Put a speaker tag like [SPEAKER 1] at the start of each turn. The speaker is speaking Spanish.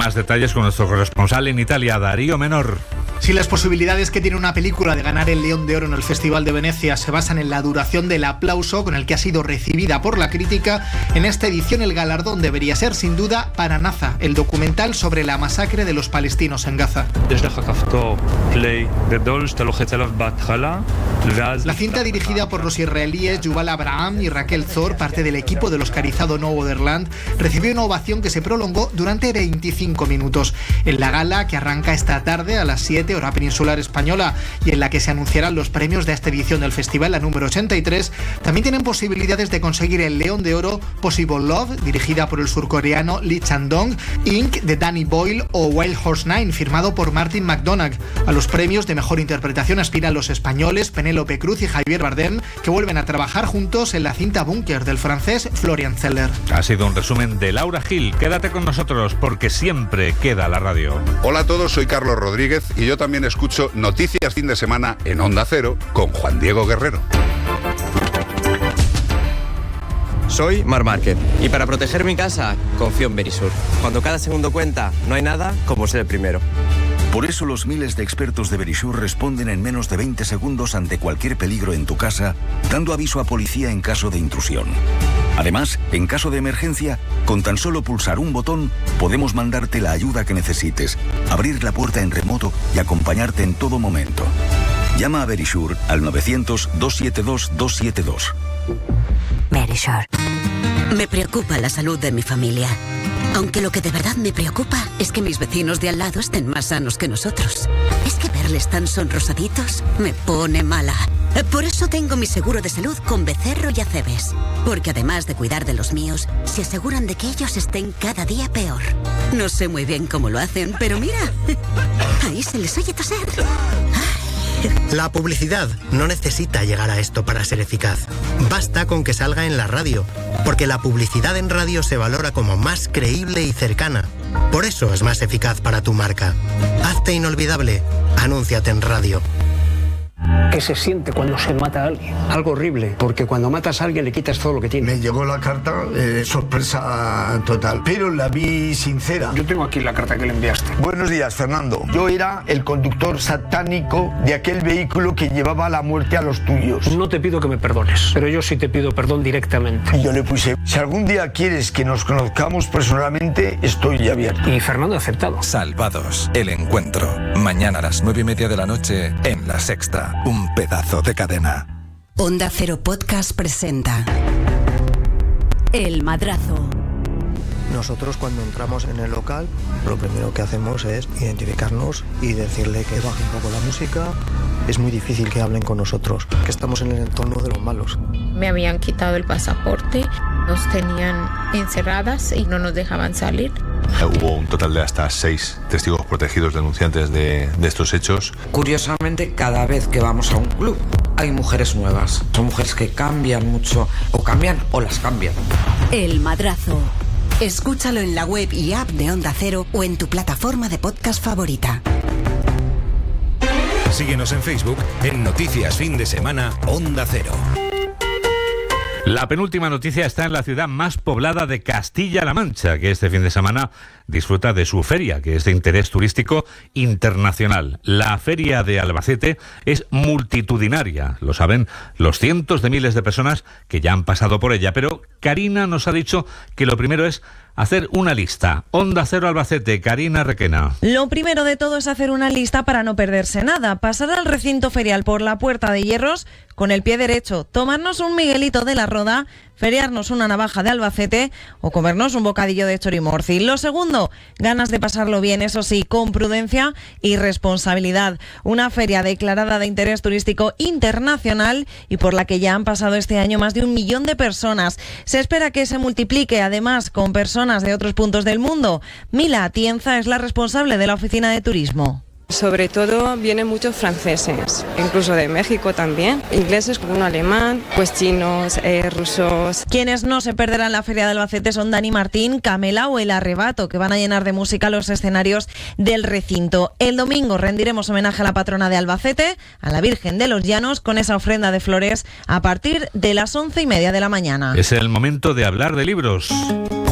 [SPEAKER 1] Más detalles con nuestro corresponsal en Italia, Darío Menor.
[SPEAKER 2] Si las posibilidades que tiene una película de ganar el León de Oro en el Festival de Venecia se basan en la duración del aplauso con el que ha sido recibida por la crítica, en esta edición el galardón debería ser sin duda para Naza, el documental sobre la masacre de los palestinos en Gaza. La cinta, dirigida por los israelíes Yuval Abraham y Raquel Zor, parte del equipo del oscarizado No Otherland, recibió una ovación que se prolongó durante 25 minutos. En la gala, que arranca esta tarde a las 7 hora peninsular española y en la que se anunciarán los premios de esta edición del festival, la número 83, también tienen posibilidades de conseguir el León de Oro Possible Love, dirigida por el surcoreano Lee Chang-dong, Inc. de Danny Boyle o Wild Horse 9, firmado por Martin McDonagh. A los premios de mejor interpretación aspiran los españoles Penélope Cruz y Javier Bardem, que vuelven a trabajar juntos en la cinta Búnker del francés Florian Zeller.
[SPEAKER 1] Ha sido un resumen de Laura Gil. Quédate con nosotros porque siempre queda la radio.
[SPEAKER 3] Hola a todos, soy Carlos Rodríguez y yo también escucho Noticias Fin de Semana en Onda Cero con Juan Diego Guerrero.
[SPEAKER 4] Soy Mar Márquez y para proteger mi casa confío en Verisur. Cuando cada segundo cuenta, no hay nada como ser el primero.
[SPEAKER 5] Por eso los miles de expertos de Verisur responden en menos de 20 segundos ante cualquier peligro en tu casa, dando aviso a policía en caso de intrusión. Además, en caso de emergencia, con tan solo pulsar un botón, podemos mandarte la ayuda que necesites, abrir la puerta en remoto y acompañarte en todo momento. Llama a Verisur al 900-272-272.
[SPEAKER 6] Verisur. Me preocupa la salud de mi familia. Aunque lo que de verdad me preocupa es que mis vecinos de al lado estén más sanos que nosotros. Es que verles tan sonrosaditos me pone mala. Por eso tengo mi seguro de salud con Becerro y Acebes. Porque además de cuidar de los míos, se aseguran de que ellos estén cada día peor. No sé muy bien cómo lo hacen, pero mira, ahí se les oye toser.
[SPEAKER 7] La publicidad no necesita llegar a esto para ser eficaz. Basta con que salga en la radio, porque la publicidad en radio se valora como más creíble y cercana. Por eso es más eficaz para tu marca. Hazte inolvidable. Anúnciate en radio.
[SPEAKER 8] ¿Qué se siente cuando se mata a alguien? Algo horrible, porque cuando matas a alguien le quitas todo lo que tiene.
[SPEAKER 9] Me llegó la carta, sorpresa total, pero la vi sincera.
[SPEAKER 8] Yo tengo aquí la carta que le enviaste.
[SPEAKER 9] Buenos días, Fernando. Yo era el conductor satánico de aquel vehículo que llevaba la muerte a los tuyos.
[SPEAKER 8] No te pido que me perdones, pero yo sí te pido perdón directamente.
[SPEAKER 9] Y yo le puse, si algún día quieres que nos conozcamos personalmente, estoy abierto.
[SPEAKER 8] Y Fernando ha aceptado.
[SPEAKER 10] Salvados, el encuentro. Mañana a las 9:30 de la noche en La Sexta. Un pedazo de cadena.
[SPEAKER 6] Onda Cero Podcast presenta El Madrazo.
[SPEAKER 11] Nosotros cuando entramos en el local, lo primero que hacemos es identificarnos y decirle que baje un poco la música. Es muy difícil que hablen con nosotros, que estamos en el entorno de los malos.
[SPEAKER 12] Me habían quitado el pasaporte, nos tenían encerradas y no nos dejaban salir.
[SPEAKER 13] Hubo un total de hasta 6 testigos protegidos denunciantes de estos hechos.
[SPEAKER 14] Curiosamente, cada vez que vamos a un club hay mujeres nuevas. Son mujeres que cambian mucho, o cambian o las cambian.
[SPEAKER 6] El Madrazo. Escúchalo en la web y app de Onda Cero o en tu plataforma de podcast favorita.
[SPEAKER 15] Síguenos en Facebook en Noticias Fin de Semana Onda Cero.
[SPEAKER 1] La penúltima noticia está en la ciudad más poblada de Castilla-La Mancha, que este fin de semana disfruta de su feria, que es de interés turístico internacional. La Feria de Albacete es multitudinaria, lo saben los cientos de miles de personas que ya han pasado por ella, pero Karina nos ha dicho que lo primero es hacer una lista. Onda Cero Albacete, Karina Requena.
[SPEAKER 16] Lo primero de todo es hacer una lista para no perderse nada. Pasar al recinto ferial por la Puerta de Hierros con el pie derecho, tomarnos un Miguelito de la Roda, feriarnos una navaja de Albacete o comernos un bocadillo de chorimorci. Lo segundo, ganas de pasarlo bien, eso sí, con prudencia y responsabilidad. Una feria declarada de interés turístico internacional y por la que ya han pasado este año más de 1 millón de personas. Se espera que se multiplique además con personas de otros puntos del mundo. Mila Atienza es la responsable de la oficina de turismo.
[SPEAKER 17] Sobre todo vienen muchos franceses, incluso de México también, ingleses como un alemán, pues chinos, rusos.
[SPEAKER 16] Quienes no se perderán la Feria de Albacete son Dani Martín, Camela o El Arrebato, que van a llenar de música los escenarios del recinto. El domingo rendiremos homenaje a la patrona de Albacete, a la Virgen de los Llanos, con esa ofrenda de flores a partir de las 11:30 de la mañana.
[SPEAKER 1] Es el momento de hablar de libros.